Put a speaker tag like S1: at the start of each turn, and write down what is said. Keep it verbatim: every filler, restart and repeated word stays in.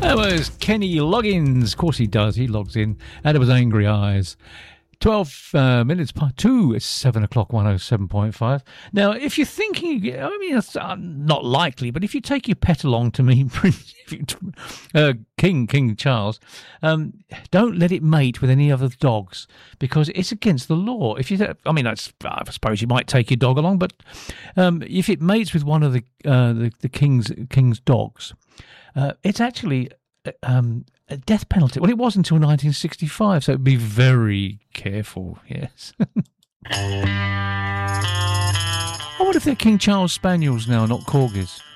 S1: That was Kenny Loggins. Of course he does. He logs in. And it was Angry Eyes. twelve uh, minutes past two. It's seven o'clock, one oh seven point five. Now, if you're thinking, I mean, it's uh, not likely, but if you take your pet along to meet Prince, uh, King, King Charles, um, don't let it mate with any other dogs because it's against the law. If you, I mean, that's, I suppose you might take your dog along, but um, if it mates with one of the uh, the, the king's king's dogs, uh, it's actually um, a death penalty. Well, it was until nineteen sixty-five, so be very careful, yes. I wonder if they're King Charles Spaniels now, not Corgis.